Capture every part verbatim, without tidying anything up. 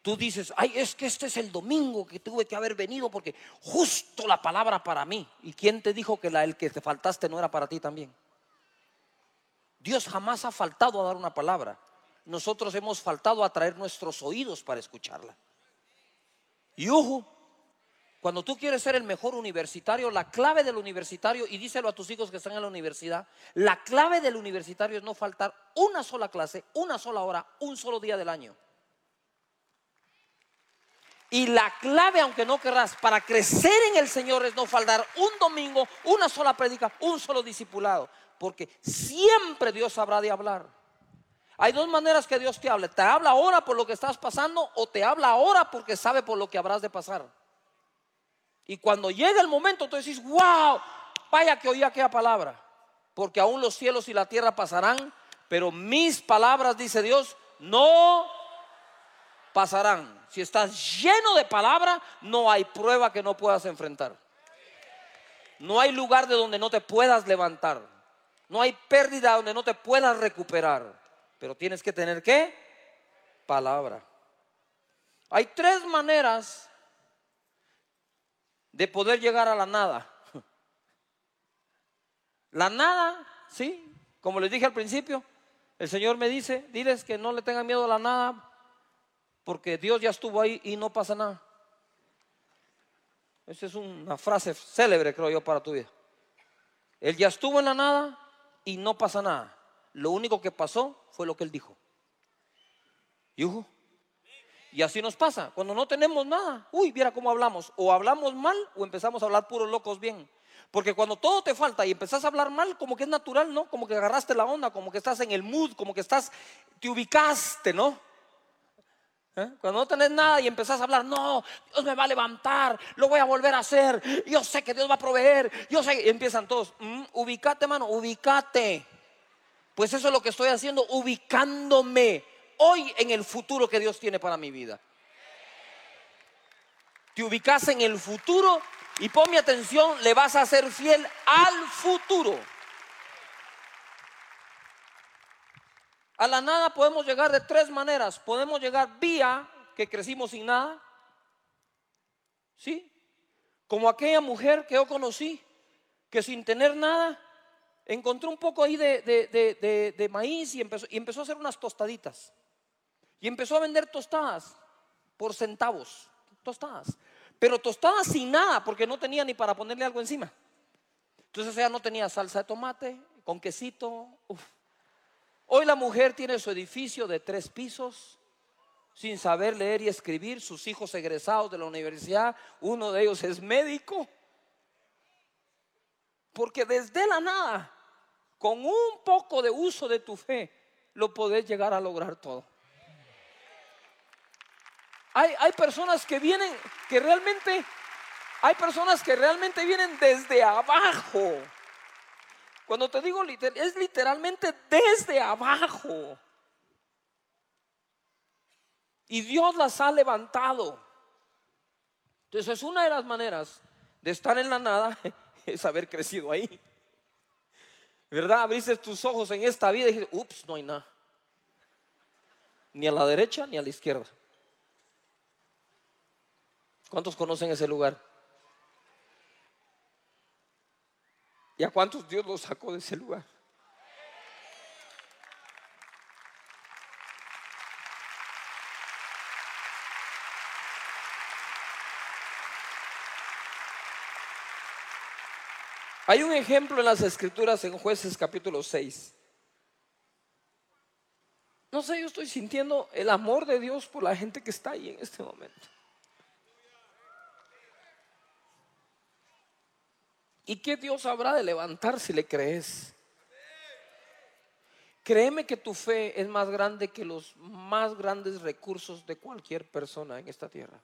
tú dices, ay, es que este es el domingo que tuve que haber venido porque justo la palabra para mí. ¿Y quién te dijo que la, el que te faltaste no era para ti también? Dios jamás ha faltado a dar una palabra. Nosotros hemos faltado a traer nuestros oídos para escucharla. Y ojo, cuando tú quieres ser el mejor universitario, la clave del universitario, y díselo a tus hijos que están en la universidad, la clave del universitario es no faltar una sola clase, una sola hora, un solo día del año. Y la clave, aunque no querrás, para crecer en el Señor es no faltar un domingo, una sola prédica, un solo discipulado. Porque siempre Dios habrá de hablar. Hay dos maneras que Dios te hable. Te habla ahora por lo que estás pasando, o te habla ahora porque sabe por lo que habrás de pasar. Y cuando llega el momento, tú decís, wow, vaya que oí aquella palabra. Porque aún los cielos y la tierra pasarán, pero mis palabras, dice Dios, no pasarán. Si estás lleno de palabra, no hay prueba que no puedas enfrentar. No hay lugar de donde no te puedas levantar. No hay pérdida donde no te puedas recuperar. Pero tienes que tener ¿qué? Palabra. Hay tres maneras de poder llegar a la nada. La nada, sí, como les dije al principio, el Señor me dice, diles que no le tengan miedo a la nada, porque Dios ya estuvo ahí y no pasa nada. Esa es una frase célebre, creo yo, para tu vida. Él ya estuvo en la nada y no pasa nada. Lo único que pasó fue lo que Él dijo. ¿Yujo? Y así nos pasa, cuando no tenemos nada. Uy, viera cómo hablamos. O hablamos mal o empezamos a hablar puros locos bien. Porque cuando todo te falta y empezás a hablar mal, como que es natural, ¿no? Como que agarraste la onda, como que estás en el mood, como que estás, te ubicaste, ¿no? ¿Eh? Cuando no tenés nada y empezás a hablar, no, Dios me va a levantar, lo voy a volver a hacer, yo sé que Dios va a proveer, yo sé, y empiezan todos, mm, ubícate, mano, ubícate. Pues eso es lo que estoy haciendo, ubicándome hoy en el futuro que Dios tiene para mi vida. Te ubicas en el futuro y ponme atención, le vas a ser fiel al futuro. A la nada podemos llegar de tres maneras. Podemos llegar vía que crecimos sin nada, ¿sí? Como aquella mujer que yo conocí, que sin tener nada encontró un poco ahí de, de, de, de, de maíz y empezó, y empezó a hacer unas tostaditas. Y empezó a vender tostadas por centavos, tostadas. Pero tostadas sin nada, porque no tenía ni para ponerle algo encima. Entonces ella no tenía salsa de tomate, con quesito. Uf. Hoy la mujer tiene su edificio de tres pisos, sin saber leer y escribir. Sus hijos egresados de la universidad, uno de ellos es médico. Porque desde la nada, con un poco de uso de tu fe, lo podés llegar a lograr todo. Hay, hay personas que vienen, que realmente, hay personas que realmente vienen desde abajo. Cuando te digo es literalmente desde abajo. Y Dios las ha levantado. Entonces una de las maneras de estar en la nada es haber crecido ahí. ¿Verdad? Abriste tus ojos en esta vida y dijiste, ups, no hay nada. Ni a la derecha ni a la izquierda. ¿Cuántos conocen ese lugar? ¿Y a cuántos Dios los sacó de ese lugar? Hay un ejemplo en las Escrituras en Jueces capítulo seis. No sé, yo estoy sintiendo el amor de Dios por la gente que está ahí en este momento. ¿Y qué Dios habrá de levantar si le crees? Créeme que tu fe es más grande que los más grandes recursos de cualquier persona en esta tierra.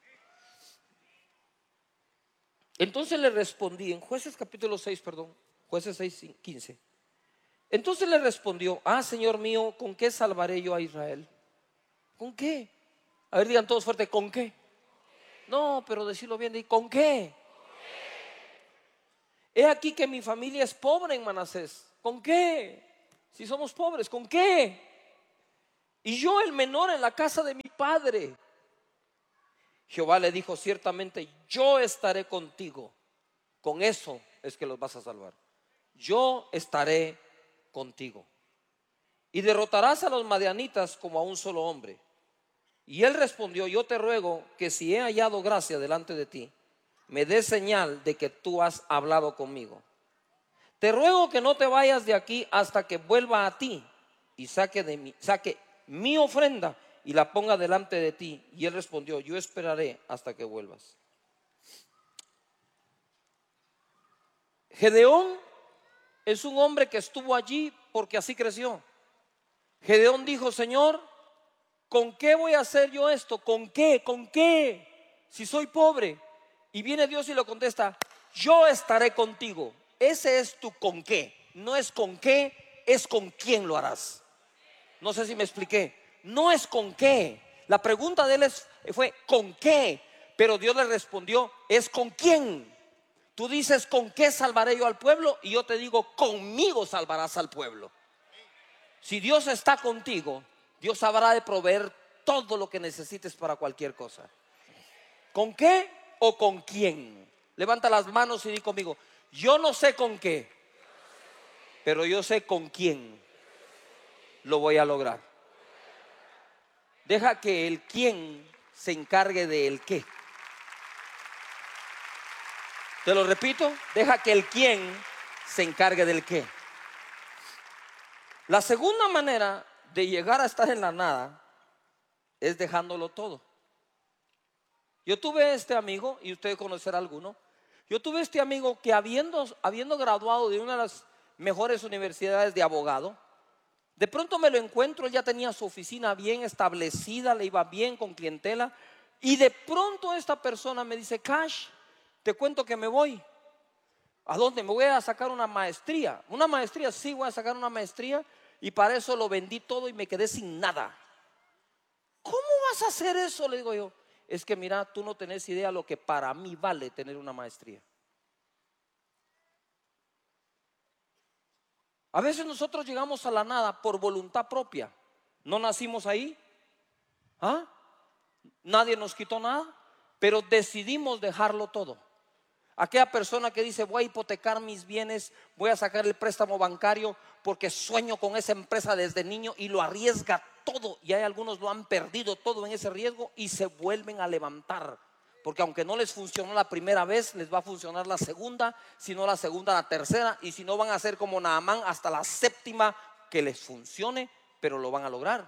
Entonces le respondí en Jueces capítulo seis, perdón, Jueces seis, quince. Entonces le respondió, ah, Señor mío, ¿con qué salvaré yo a Israel? ¿Con qué? A ver, digan todos fuerte, ¿con qué? No, pero decirlo bien, ¿con qué? He aquí que mi familia es pobre en Manasés. ¿Con qué? Si somos pobres, ¿con qué? Y yo el menor en la casa de mi padre. Jehová le dijo: ciertamente yo estaré contigo. Con eso es que los vas a salvar. Yo estaré contigo. Y derrotarás a los madianitas como a un solo hombre. Y él respondió: yo te ruego que si he hallado gracia delante de ti, me des señal de que tú has hablado conmigo. Te ruego que no te vayas de aquí hasta que vuelva a ti y saque, de mi, saque mi ofrenda y la ponga delante de ti. Y él respondió: yo esperaré hasta que vuelvas. Gedeón es un hombre que estuvo allí porque así creció. Gedeón dijo: Señor, ¿con qué voy a hacer yo esto? ¿Con qué? ¿Con qué? Si soy pobre. Y viene Dios y le contesta: yo estaré contigo. Ese es tu con qué. No es con qué, es con quién lo harás. No sé si me expliqué. No es con qué. La pregunta de él es, fue ¿con qué? Pero Dios le respondió: es con quién. Tú dices: ¿con qué salvaré yo al pueblo? Y yo te digo: conmigo salvarás al pueblo. Si Dios está contigo, Dios habrá de proveer todo lo que necesites para cualquier cosa. ¿Con qué o con quién? Levanta las manos y di conmigo: yo no sé con qué, pero yo sé con quién lo voy a lograr. Deja que el quién se encargue del qué. Te lo repito, deja que el quién se encargue del qué. La segunda manera de llegar a estar en la nada es dejándolo todo. Yo tuve este amigo, y usted conocerá alguno. Yo tuve este amigo que habiendo, habiendo graduado de una de las mejores universidades de abogado, de pronto me lo encuentro. Él ya tenía su oficina bien establecida, le iba bien con clientela, y de pronto esta persona me dice: Cash, te cuento que me voy. ¿A dónde? Me voy a sacar una maestría. ¿Una maestría? Sí, voy a sacar una maestría, y para eso lo vendí todo y me quedé sin nada. ¿Cómo vas a hacer eso? Le digo yo. Es que mira, tú no tenés idea lo que para mí vale tener una maestría. A veces nosotros llegamos a la nada por voluntad propia. No nacimos ahí. ¿Ah? Nadie nos quitó nada, pero decidimos dejarlo todo. Aquella persona que dice: voy a hipotecar mis bienes, voy a sacar el préstamo bancario porque sueño con esa empresa desde niño, y lo arriesga todo. Y hay algunos lo han perdido todo en ese riesgo y se vuelven a levantar, porque aunque no les funcionó la primera vez, les va a funcionar la segunda, si no la segunda, la tercera, y si no, van a ser como Naamán hasta la séptima que les funcione, pero lo van a lograr.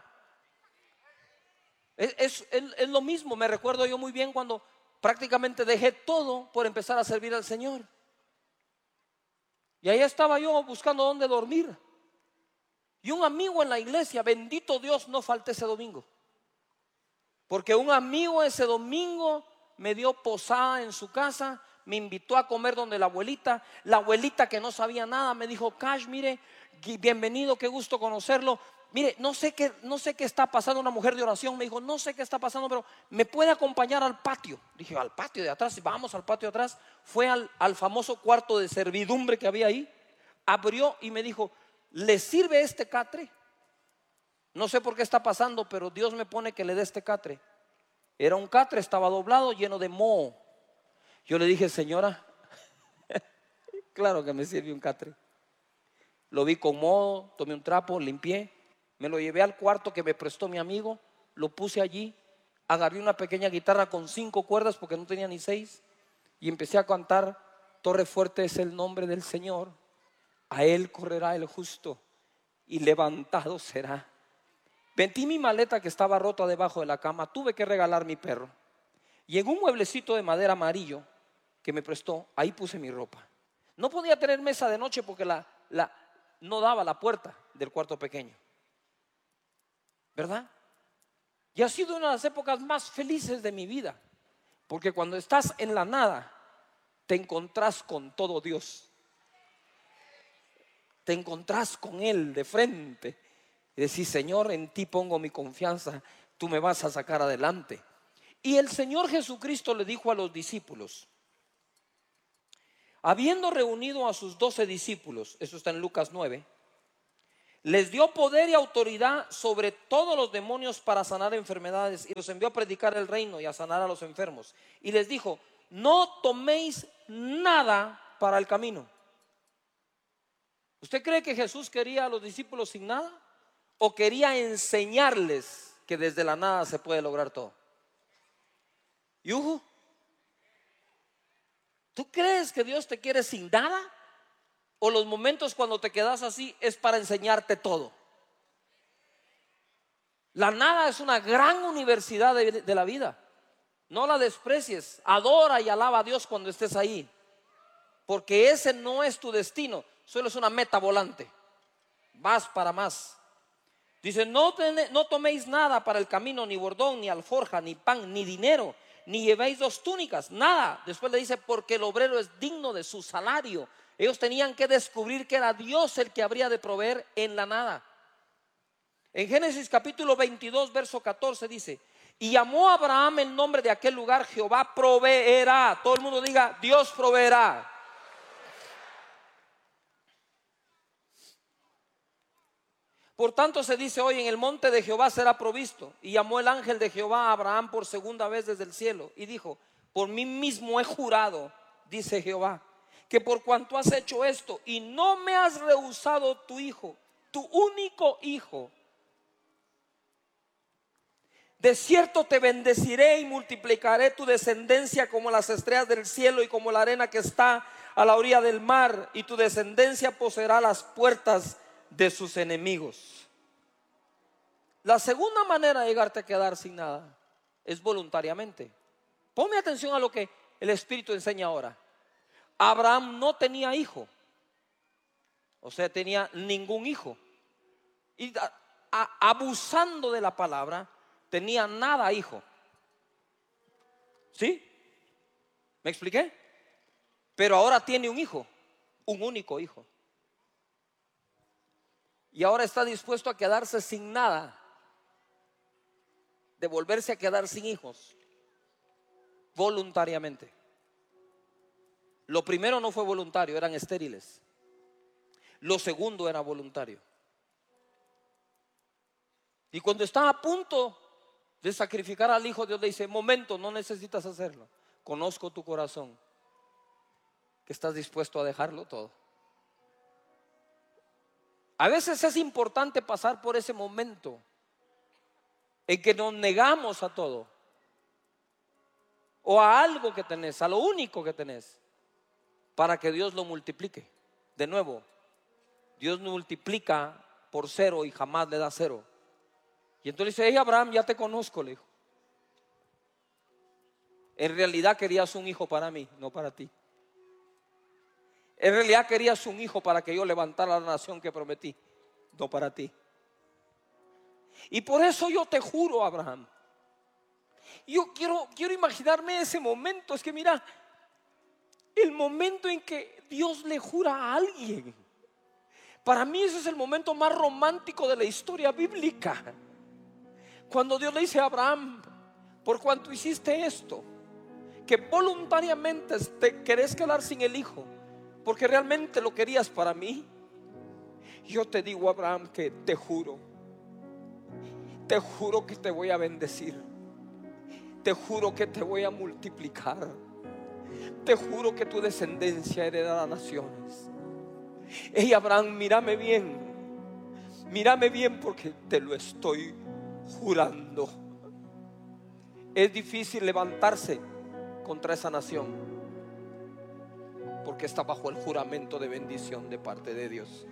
Es, es, es, es lo mismo. Me recuerdo yo muy bien cuando prácticamente dejé todo por empezar a servir al Señor. Y ahí estaba yo buscando dónde dormir. Y un amigo en la iglesia, bendito Dios, no falté ese domingo. Porque un amigo ese domingo me dio posada en su casa, me invitó a comer donde la abuelita. La abuelita, que no sabía nada, me dijo: Cash, mire, bienvenido, qué gusto conocerlo. Mire, no sé qué, no sé qué está pasando. Una mujer de oración me dijo: no sé qué está pasando, pero ¿me puede acompañar al patio? Dije: al patio de atrás. Vamos al patio de atrás. Fue al, al famoso cuarto de servidumbre que había ahí. Abrió y me dijo: ¿le sirve este catre? No sé por qué está pasando, pero Dios me pone que le dé este catre. Era un catre, estaba doblado, lleno de moho. Yo le dije: señora, claro que me sirve un catre. Lo vi con moho, tomé un trapo, limpié. Me lo llevé al cuarto que me prestó mi amigo, lo puse allí, agarré una pequeña guitarra con cinco cuerdas porque no tenía ni seis, y empecé a cantar: Torre fuerte es el nombre del Señor, a él correrá el justo y levantado será. Vendí mi maleta que estaba rota debajo de la cama, tuve que regalar mi perro, y en un mueblecito de madera amarillo que me prestó, ahí puse mi ropa. No podía tener mesa de noche porque la, la, no daba la puerta del cuarto pequeño, ¿verdad? Y ha sido una de las épocas más felices de mi vida, porque cuando estás en la nada te encontrás con todo Dios. Te encontrás con Él de frente y decís: Señor, en ti pongo mi confianza, tú me vas a sacar adelante. Y el Señor Jesucristo le dijo a los discípulos, habiendo reunido a sus doce discípulos, eso está en Lucas nueve, Les dio poder y autoridad sobre todos los demonios para sanar enfermedades, y los envió a predicar el reino y a sanar a los enfermos. Y les dijo: no toméis nada para el camino. ¿Usted cree que Jesús quería a los discípulos sin nada? ¿O quería enseñarles que desde la nada se puede lograr todo? ¿Yuhu? ¿Tú crees que Dios te quiere sin nada? ¿O los momentos cuando te quedas así es para enseñarte todo? La nada es una gran universidad de, de la vida. No la desprecies. Adora y alaba a Dios cuando estés ahí, porque ese no es tu destino, solo es una meta volante. Vas para más. Dice: no, ten, no toméis nada para el camino, ni bordón, ni alforja, ni pan, ni dinero, ni llevéis dos túnicas, nada. Después le dice: porque el obrero es digno de su salario. Ellos tenían que descubrir que era Dios el que habría de proveer en la nada. En Génesis capítulo veintidós verso catorce dice: y llamó a Abraham el nombre de aquel lugar Jehová proveerá. Todo el mundo diga: Dios proveerá. Por tanto se dice hoy: en el monte de Jehová será provisto. Y llamó el ángel de Jehová a Abraham por segunda vez desde el cielo y dijo: por mí mismo he jurado, dice Jehová, que por cuanto has hecho esto y no me has rehusado tu hijo, tu único hijo, de cierto te bendeciré y multiplicaré tu descendencia como las estrellas del cielo y como la arena que está a la orilla del mar, y tu descendencia poseerá las puertas de sus enemigos. La segunda manera de llegarte a quedar sin nada es voluntariamente. Ponme atención a lo que el Espíritu enseña ahora. Abraham no tenía hijo, o sea, tenía ningún hijo, y a, a, abusando de la palabra, tenía nada hijo. ¿Sí? ¿Me expliqué? Pero ahora tiene un hijo, un único hijo, y ahora está dispuesto a quedarse sin nada, de volverse a quedar sin hijos voluntariamente. Lo primero no fue voluntario, eran estériles. Lo segundo era voluntario. Y cuando está a punto de sacrificar al hijo, Dios le dice: momento, no necesitas hacerlo. Conozco tu corazón, que estás dispuesto a dejarlo todo. A veces es importante pasar por ese momento en que nos negamos a todo, o a algo que tenés, a lo único que tenés, para que Dios lo multiplique. De nuevo, Dios multiplica por cero y jamás le da cero. Y entonces dice: hey Abraham, ya te conozco, le dijo. En realidad querías un hijo para mí, no para ti. En realidad querías un hijo para que yo levantara la nación que prometí, no para ti. Y por eso yo te juro, Abraham. Yo quiero, quiero imaginarme ese momento. Es que mira, el momento en que Dios le jura a alguien, para mí ese es el momento más romántico de la historia bíblica. Cuando Dios le dice a Abraham: por cuanto hiciste esto, que voluntariamente te querés quedar sin el hijo, porque realmente lo querías para mí, yo te digo, Abraham, que te juro, te juro que te voy a bendecir, te juro que te voy a multiplicar, te juro que tu descendencia heredará naciones. Hey Abraham, mírame bien, mírame bien, porque te lo estoy jurando. Es difícil levantarse contra esa nación, porque está bajo el juramento de bendición de parte de Dios.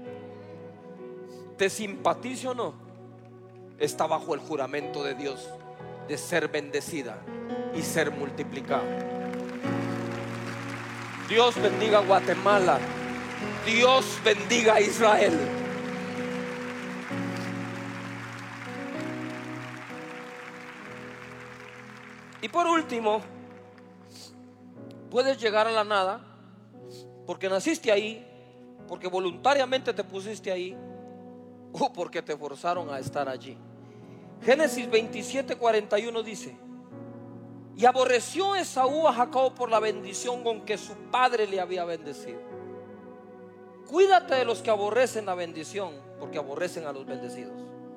Te simpatice o no, está bajo el juramento de Dios de ser bendecida y ser multiplicada. Dios bendiga a Guatemala. Dios bendiga a Israel. Y por último, puedes llegar a la nada porque naciste ahí, porque voluntariamente te pusiste ahí, o porque te forzaron a estar allí. Génesis veintisiete cuarenta y uno dice: y aborreció Esaú a Jacob por la bendición con que su padre le había bendecido. cuídate de los que aborrecen la bendición, porque aborrecen a los bendecidos.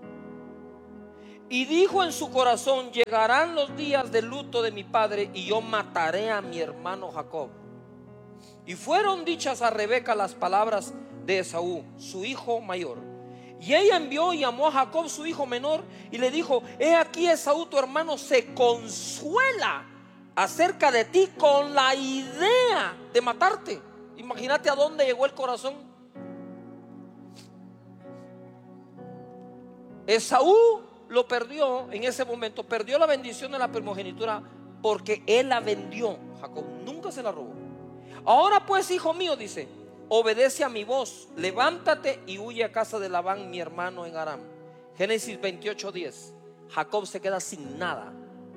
Y dijo en su corazón: llegarán los días de luto de mi padre y yo mataré a mi hermano Jacob. Y fueron dichas a Rebeca las palabras de Esaú, su hijo mayor. Y ella envió y llamó a Jacob su hijo menor y le dijo: he aquí, Esaú tu hermano se consuela acerca de ti con la idea de matarte. Imagínate a dónde llegó el corazón. Esaú lo perdió en ese momento, perdió la bendición de la primogenitura porque él la vendió. Jacob nunca se la robó. Ahora pues, hijo mío, dice, obedece a mi voz, levántate y huye a casa de Labán mi hermano en Aram. Génesis veintiocho diez. Jacob se queda sin nada,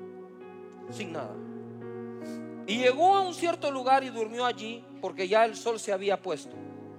sin nada. Y llegó a un cierto lugar y durmió allí, porque ya el sol se había puesto.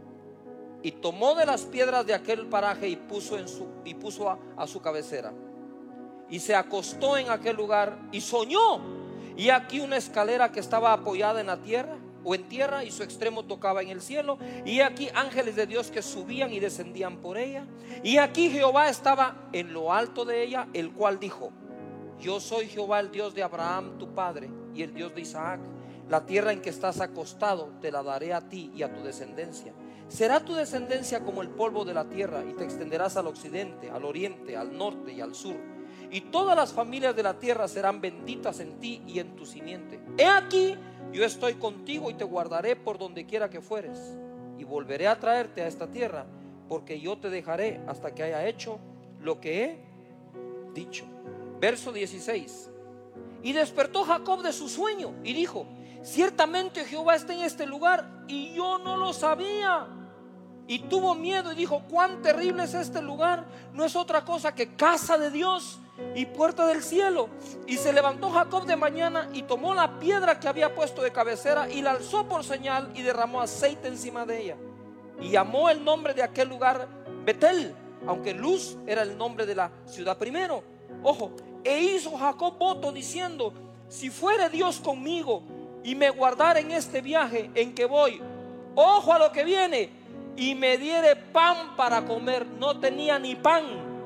Y tomó de las piedras de aquel paraje y puso, en su, y puso a, a su cabecera. Y se acostó en aquel lugar y soñó. Y aquí una escalera que estaba apoyada en la tierra o en tierra, y su extremo tocaba en el cielo. Y aquí ángeles de Dios que subían y descendían por ella. Y aquí Jehová estaba en lo alto de ella, el cual dijo: yo soy Jehová, el Dios de Abraham tu padre y el Dios de Isaac. La tierra en que estás acostado te la daré a ti y a tu descendencia. Será tu descendencia como el polvo de la tierra, y te extenderás al occidente, al oriente, al norte y al sur. Y todas las familias de la tierra serán benditas en ti y en tu simiente. He aquí, yo estoy contigo y te guardaré por donde quiera que fueres, y volveré a traerte a esta tierra, porque yo te dejaré hasta que haya hecho lo que he dicho. Verso dieciséis. Y despertó Jacob de su sueño y dijo: ciertamente Jehová está en este lugar y yo no lo sabía. Y tuvo miedo y dijo: cuán terrible es este lugar, no es otra cosa que casa de Dios y puerta del cielo. Y se levantó Jacob de mañana y tomó la piedra que había puesto de cabecera y la alzó por señal y derramó aceite encima de ella. Y llamó el nombre de aquel lugar Betel, aunque Luz era el nombre de la ciudad primero. Ojo, e hizo Jacob voto diciendo: si fuere Dios conmigo y me guardara en este viaje en que voy, ojo a lo que viene, y me diere pan para comer, no tenía ni pan,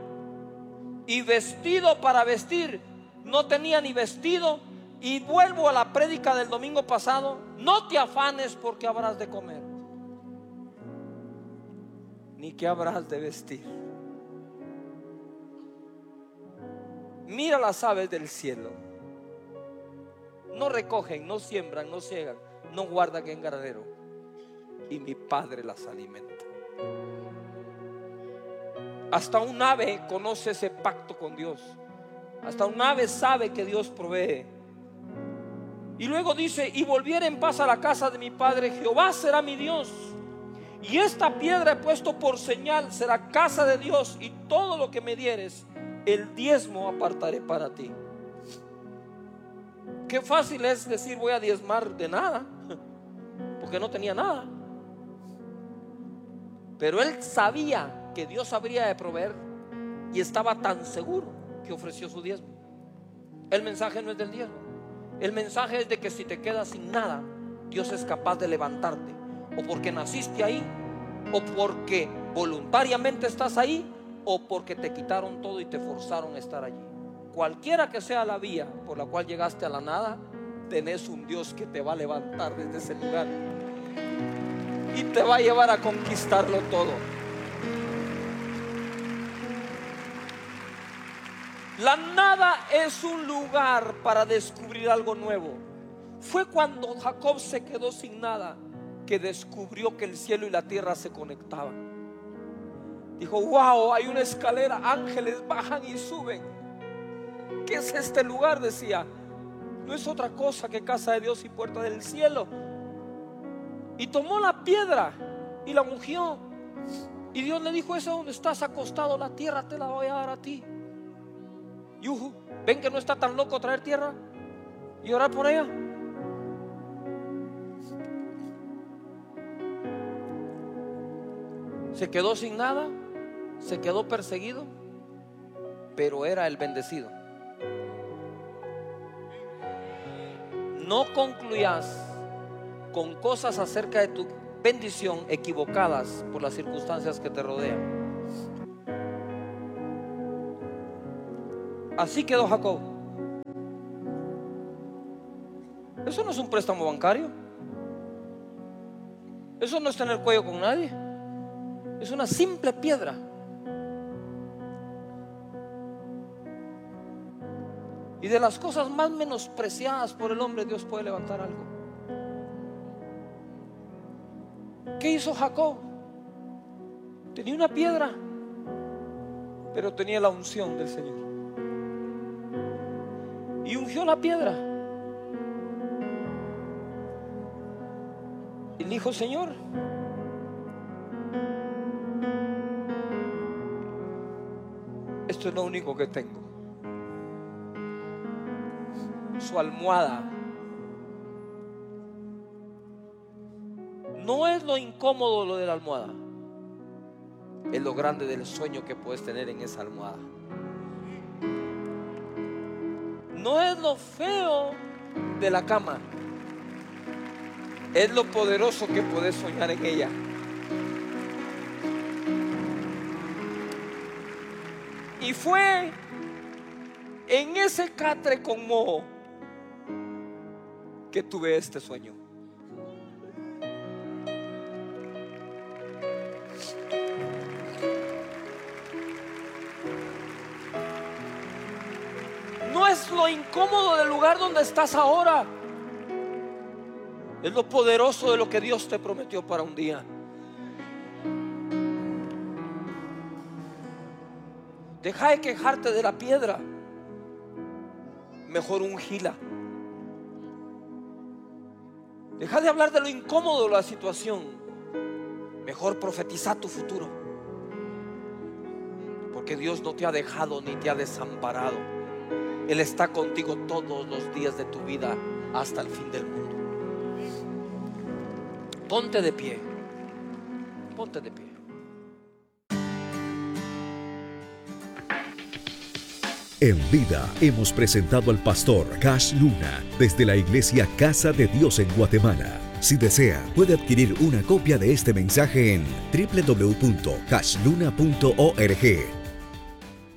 y vestido para vestir, no tenía ni vestido. Y vuelvo a la prédica del domingo pasado: no te afanes porque habrás de comer, ni que habrás de vestir. Mira las aves del cielo, no recogen, no siembran, no ciegan, no guardan en granero, y mi Padre las alimenta. Hasta un ave conoce ese pacto con Dios. Hasta un ave sabe que Dios provee. Y luego dice: y volviera en paz a la casa de mi padre, Jehová será mi Dios, y esta piedra he puesto por señal, será casa de Dios, y todo lo que me dieres, el diezmo apartaré para ti. Qué fácil es decir: voy a diezmar de nada, porque no tenía nada. Pero él sabía que Dios habría de proveer, y estaba tan seguro que ofreció su diezmo. El mensaje no es del diezmo. El mensaje es de que si te quedas sin nada, Dios es capaz de levantarte, o porque naciste ahí, o porque voluntariamente estás ahí, o porque te quitaron todo y te forzaron a estar allí. Cualquiera que sea la vía por la cual llegaste a la nada, tenés un Dios que te va a levantar desde ese lugar y te va a llevar a conquistarlo todo. La nada es un lugar para descubrir algo nuevo. Fue cuando Jacob se quedó sin nada que descubrió que el cielo y la tierra se conectaban. Dijo: wow, hay una escalera, ángeles bajan y suben. ¿Qué es este lugar? Decía. No es otra cosa que casa de Dios y puerta del cielo. Y tomó la piedra y la ungió. Y Dios le dijo: eso donde estás acostado, la tierra te la voy a dar a ti. Yuhu, ven que no está tan loco traer tierra y orar por ella. Se quedó sin nada, se quedó perseguido, pero era el bendecido. No concluyas con cosas acerca de tu bendición equivocadas por las circunstancias que te rodean. Así quedó Jacob. Eso no es un préstamo bancario. Eso no es tener cuello con nadie. Es una simple piedra. Y de las cosas más menospreciadas por el hombre, Dios puede levantar algo. ¿Qué hizo Jacob? Tenía una piedra, pero tenía la unción del Señor. Y ungió la piedra. Y dijo: Señor, esto es lo único que tengo. Su almohada. No es lo incómodo lo de la almohada, es lo grande del sueño que puedes tener en esa almohada. No es lo feo de la cama, es lo poderoso que puedes soñar en ella. Y fue en ese catre con moho que tuve este sueño. No es lo incómodo del lugar donde estás ahora, es lo poderoso de lo que Dios te prometió para un día. Deja de quejarte de la piedra, mejor ungila. Deja de hablar de lo incómodo de la situación, mejor profetiza tu futuro. Porque Dios no te ha dejado ni te ha desamparado. Él está contigo todos los días de tu vida hasta el fin del mundo. Ponte de pie. Ponte de pie. En vida hemos presentado al pastor Cash Luna desde la iglesia Casa de Dios en Guatemala. Si desea, puede adquirir una copia de este mensaje en doble u doble u doble u punto cash luna punto org